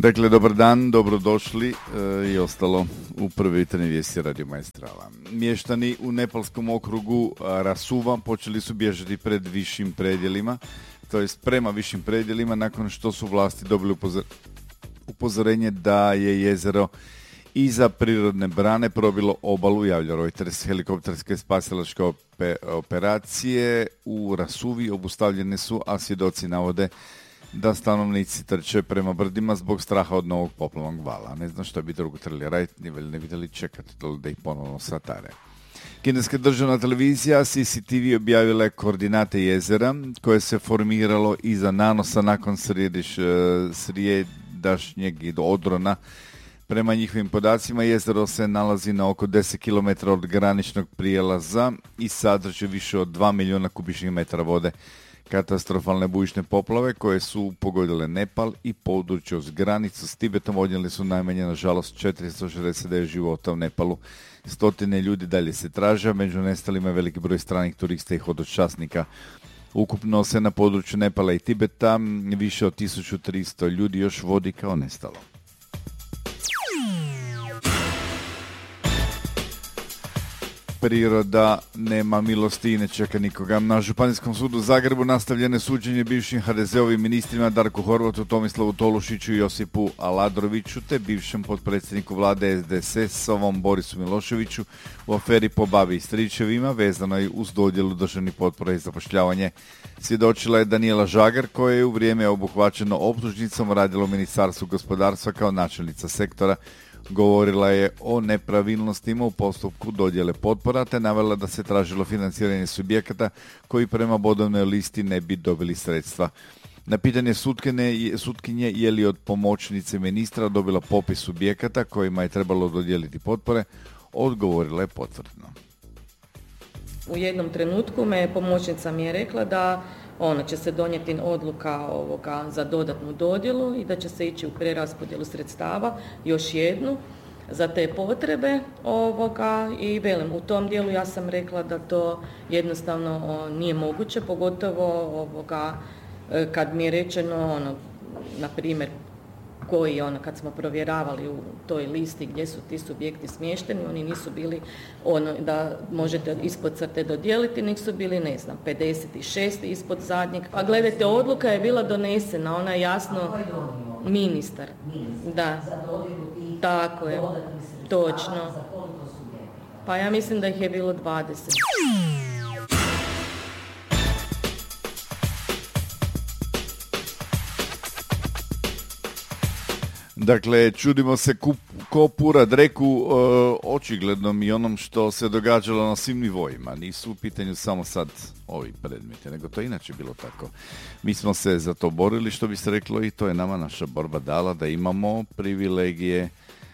Dakle, dobar dan, dobrodošli i ostalo u prve jutarnje vijesti Radio Maestrala. Mještani u nepalskom okrugu Rasuva počeli su bježati pred višim predjelima, to jest prema višim predjelima nakon što su vlasti dobili upozorenje da je jezero iza prirodne brane probilo obalu, javlja Reuters. Helikopterske spasilačke operacije u Rasuvi obustavljene su, a svjedoci navode da stanovnici trče prema brdima zbog straha od novog poplavnog vala. Ne znam što bi drugo trebali raditi, ne bi trebali čekati da ih ponovno satare. Kineska državna televizija CCTV objavila je koordinate jezera koje se formiralo iza nanosa nakon srijedašnjeg odrona. Prema njihovim podacima jezero se nalazi na oko 10 km od graničnog prijelaza i sadrži više od 2 milijuna kubičnih metara vode. Katastrofalne bujične poplave koje su pogodile Nepal i područje uz granicu s Tibetom odnijeli su najmanje, nažalost, 469 života u Nepalu. Stotine ljudi dalje se traže, među nestalima je veliki broj stranih turista i hodočasnika. Ukupno se na području Nepala i Tibeta više od 1300 ljudi još vodi kao nestalo. Priroda nema milosti i ne čeka nikoga. Na Županijskom sudu u Zagrebu nastavljene suđenje bivšim HDZ-ovim ministrima Darku Horvatu, Tomislavu Tolušiću i Josipu Aladroviću te bivšem potpredsjedniku vlade SDSS-ovom Borisu Miloševiću u aferi po babi i stričevima vezanoj uz dodjelu državnih potpora i zapošljavanje. Svjedočila je Danijela Žagar koja je u vrijeme obuhvaćeno optužnicom radila u Ministarstvu gospodarstva kao načelnica sektora. Govorila je o nepravilnostima u postupku dodjele potpora te navela da se tražilo financiranje subjekata koji prema bodovnoj listi ne bi dobili sredstva. Na pitanje sutkinje je li od pomoćnice ministra dobila popis subjekata kojima je trebalo dodijeliti potpore, odgovorila je potvrdno. U jednom trenutku pomoćnica mi je rekla da će se donijeti odluka za dodatnu dodjelu i da će se ići u preraspodjelu sredstava, još jednu, za te potrebe. I velim, u tom dijelu ja sam rekla da to jednostavno nije moguće, pogotovo kad mi je rečeno, na primjer, koji kad smo provjeravali u toj listi gdje su ti subjekti smješteni, oni nisu bili da možete ispod crte dodijeliti, nek su bili 56 ispod zadnjeg. A gledajte, odluka je bila donesena, ona je jasno ministar. Da, tako je, točno. Pa ja mislim da ih je bilo 20. Dakle, čudimo se ko pura dreku očiglednom i onom što se događalo na svim nivoima. Nisu u pitanju samo sad ovi predmeti, nego to inače bilo tako. Mi smo se za to borili, što bi se reklo, i to je nama naša borba dala da imamo privilegije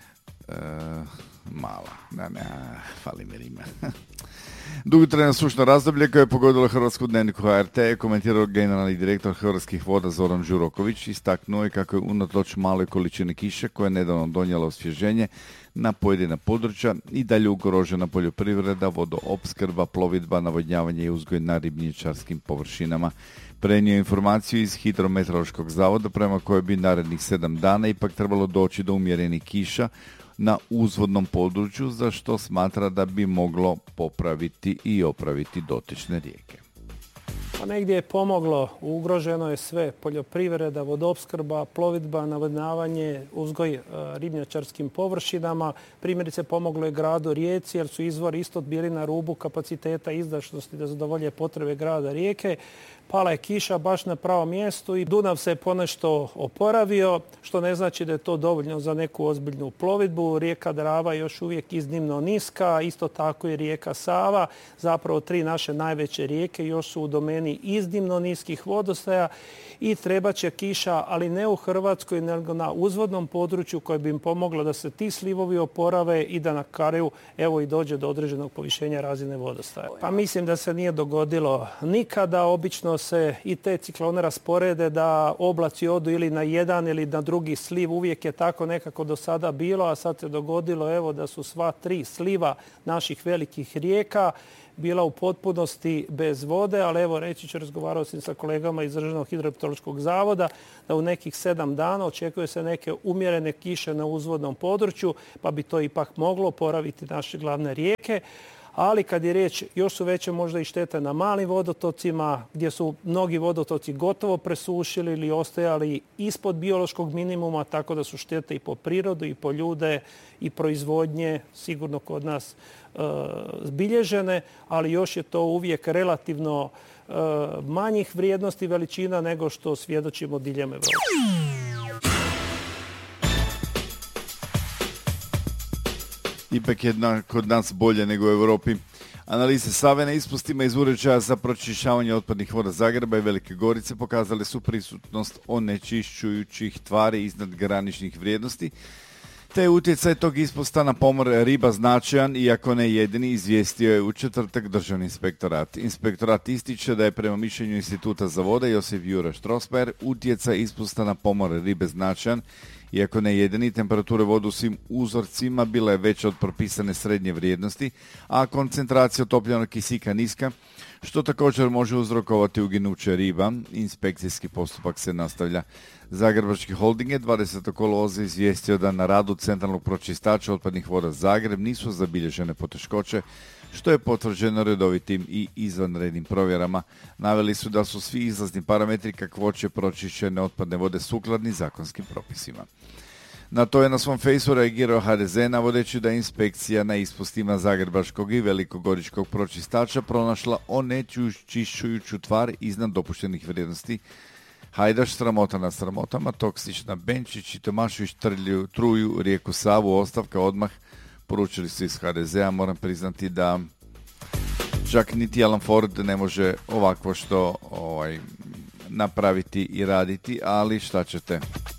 mala. Fali mi rima. Dugotrajno sušno razdoblje koje je pogodilo Hrvatsku dnevniku HRT je komentirao generalni direktor Hrvatskih voda Zoran Đuroković. Istaknuo je kako je unatoč maloj količini kiše koja je nedavno donijela osvježenje na pojedina područja i dalje ugrožena poljoprivreda, vodoopskrba, plovidba, navodnjavanje i uzgoj na ribnjičarskim površinama. Prenio informaciju iz Hidrometeorološkog zavoda prema kojoj bi narednih 7 dana ipak trebalo doći do umjerenih kiša na uzvodnom području, za što smatra da bi moglo popraviti i opraviti dotične rijeke. Pa negdje je pomoglo, ugroženo je sve, poljoprivreda, vodoopskrba, plovidba, navodnjavanje, uzgoj ribnjačarskim površinama. Primjerice pomoglo je gradu Rijeci jer su izvori isto bili na rubu kapaciteta izdašnosti da zadovolje potrebe grada Rijeke. Pala je kiša baš na pravom mjestu i Dunav se ponešto oporavio, što ne znači da je to dovoljno za neku ozbiljnu plovidbu. Rijeka Drava je još uvijek iznimno niska, isto tako i rijeka Sava. Zapravo 3 naše najveće rijeke još su u domeni iznimno niskih vodostaja i treba će kiša, ali ne u Hrvatskoj, nego na uzvodnom području koje bi im pomoglo da se ti slivovi oporave i da na kraju i dođe do određenog povišenja razine vodostaja. Pa mislim da se nije dogodilo nikada. Obično se i te ciklone rasporede da oblaci odu ili na jedan ili na drugi sliv. Uvijek je tako nekako do sada bilo, a sad se dogodilo da su sva 3 sliva naših velikih rijeka bila u potpunosti bez vode, ali evo reći ću, razgovarao sam sa kolegama iz Državnog hidrometeorološkog zavoda da u nekih 7 dana očekuje se neke umjerene kiše na uzvodnom području, pa bi to ipak moglo oporaviti naše glavne rijeke. Ali kad je riječ, još su veće možda i štete na malim vodotocima gdje su mnogi vodotoci gotovo presušili ili ostajali ispod biološkog minimuma, tako da su štete i po prirodu i po ljude i proizvodnje sigurno kod nas zbilježene, ali još je to uvijek relativno manjih vrijednosti veličina nego što svjedočimo diljem Europe. Ipak je kod nas bolje nego u Europi. Analize Save na ispustima iz uređaja za pročišćavanje otpadnih voda Zagreba i Velike Gorice pokazale su prisutnost onečišćujućih tvari iznad graničnih vrijednosti, te utjecaj tog ispusta na pomor riba značajan, iako ne jedini, izvijestio je u četvrtak Državni inspektorat. Inspektorat ističe da je prema mišljenju Instituta za vode Josip Jura Štrosmajer utjecaj ispusta na pomor ribe značajan, iako ne jedini, temperature vode u svim uzorcima bila je veća od propisane srednje vrijednosti, a koncentracija topljenog kisika niska, što također može uzrokovati uginuće riba. Inspekcijski postupak se nastavlja. Zagrebački holding je 20. kolovoza izvijestio da na radu centralnog pročistača otpadnih voda Zagreb nisu zabilježene poteškoće, što je potvrđeno redovitim i izvanrednim provjerama. Naveli su da su svi izlazni parametri kakvoće pročišćene otpadne vode sukladni zakonskim propisima. Na to je na svom fejsu reagirao HDZ, navodeći da je inspekcija na ispustima zagrebačkog i velikogoričkog pročistača pronašla onečišćujuću tvar iznad dopuštenih vrijednosti. Hajdaš, sramota na sramotama, Toksična, Benčić i Tomašević truju rijeku Savu, ostavka odmah, poručili su iz HDZ-a. Moram priznati da čak niti Alan Ford ne može ovakvo što napraviti i raditi, ali šta ćete.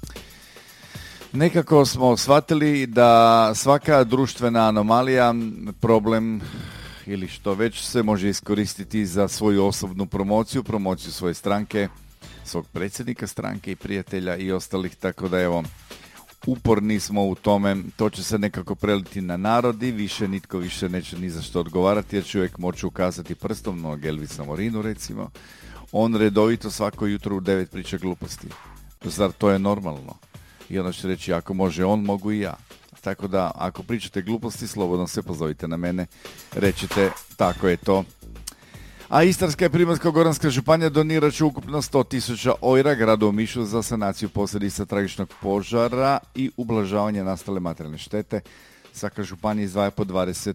Nekako smo shvatili da svaka društvena anomalija, problem ili što već se može iskoristiti za svoju osobnu promociju svoje stranke, svog predsjednika stranke i prijatelja i ostalih, tako da evo, uporni smo u tome, to će se nekako preliti na narod i nitko više neće ni za što odgovarati, jer će uvijek moći ukazati prstom na Elvisa Morinu recimo. On redovito svako jutro u 9 priča gluposti. Zar to je normalno? I onda će reći, ako može on, mogu i ja. Tako da, ako pričate gluposti, slobodno se pozovite na mene, rećete, tako je to. A Istarska i Primorsko-goranska županija donirat će ukupno 100.000 eura gradu Omišu za sanaciju posljedica tragičnog požara i ublažavanje nastale materijalne štete. Svaka županija izdvaja po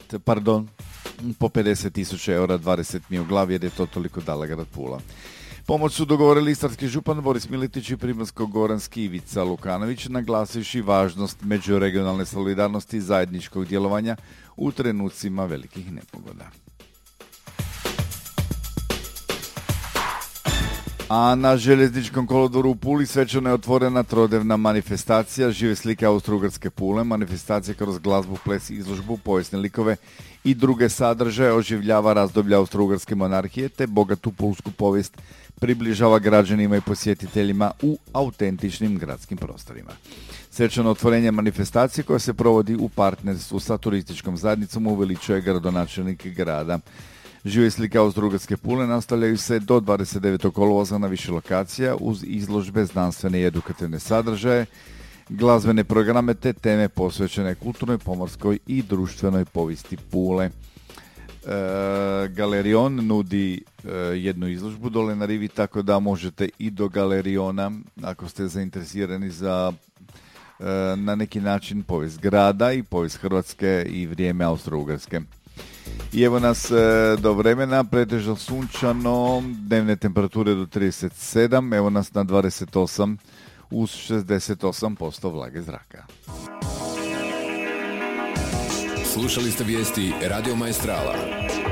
50.000 eura, 20 mi u glavi jer je to toliko dala grad Pula. Pomoć su dogovorili istarski župan Boris Miletić i primorsko-goranski Ivica Lukanović, naglasivši važnost međuregionalne solidarnosti i zajedničkog djelovanja u trenucima velikih nepogoda. A na željezničkom kolodvoru u Puli svečano je otvorena trodnevna manifestacija Žive slike Austro-Ugarske Pule. Manifestacija kroz glazbu, ples, izložbu, povijesne likove i druge sadržaje oživljava razdoblje Austro-Ugarske monarhije te bogatu pulsku povijest približava građanima i posjetiteljima u autentičnim gradskim prostorima. Svečano otvorenje manifestacije koja se provodi u partnerstvu sa turističkom zajednicom uveličuje gradonačelnik grada. Žive slike Austro-Ugarske Pule nastavljaju se do 29. kolovoza na više lokacija uz izložbe, znanstvene i edukativne sadržaje, glazbene programe te teme posvećene kulturnoj, pomorskoj i društvenoj povijesti Pule. Galerion nudi jednu izložbu dole na rivi, tako da možete i do Galeriona, ako ste zainteresirani za na neki način povijest grada i povijest Hrvatske i vrijeme Austro-Ugarske. I evo nas do vremena, pretežno sunčano, dnevne temperature do 37, evo nas na 28 uz 68% vlage zraka. Slušali ste vijesti Radio Maestrala.